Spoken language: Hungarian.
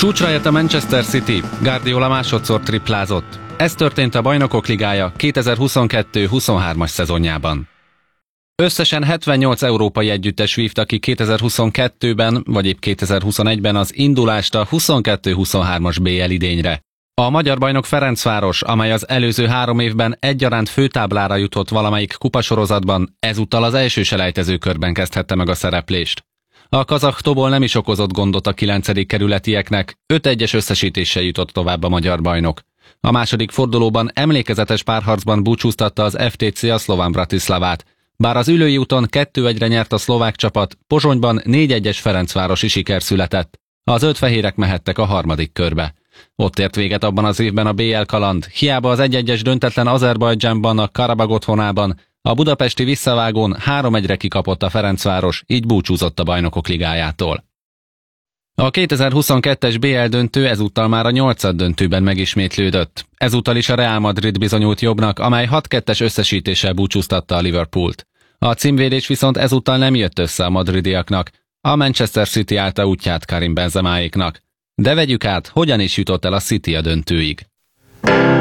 Csúcsra ért a Manchester City, Guardiola másodszor triplázott. Ez történt a Bajnokok Ligája 2022-23-as szezonjában. Összesen 78 európai együttes vívta ki 2022-ben, vagy épp 2021-ben az indulást a 22-23-as BL idényre. A magyar bajnok Ferencváros, amely az előző 3 évben egyaránt főtáblára jutott valamelyik kupasorozatban, ezúttal az első selejtezőkörben kezdhette meg a szereplést. A kazah Tobol nem is okozott gondot a 9. kerületieknek, 5-1-es összesítéssel jutott tovább a magyar bajnok. A második fordulóban emlékezetes párharcban búcsúztatta az FTC a szlován Bratislavát. Bár az ülői úton 2-1-re nyert a szlovák csapat, Pozsonyban 4-1-es ferencvárosi siker született. Az ötfehérek mehettek a harmadik körbe. Ott ért véget abban az évben a BL kaland, hiába az 1-1-es döntetlen Azerbajdzsánban a Karabag otthonában, a budapesti visszavágón 3-1-re kikapott a Ferencváros, így búcsúzott a Bajnokok Ligájától. A 2022-es BL döntő ezúttal már a 8. döntőben megismétlődött. Ezúttal is a Real Madrid bizonyult jobbnak, amely 6-2-es összesítéssel búcsúztatta a Liverpoolt. A címvédés viszont ezúttal nem jött össze a madridiaknak, a Manchester City állta útját Karim Benzemáéknak. De vegyük át, hogyan is jutott el a City a döntőig.